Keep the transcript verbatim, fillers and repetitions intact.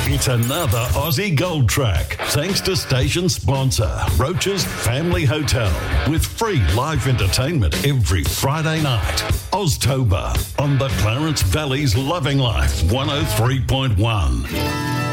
It's another Aussie Gold Track, thanks to station sponsor, Roach's Family Hotel, with free live entertainment every Friday night. Oztober on the Clarence Valley's Loving Life one oh three point one.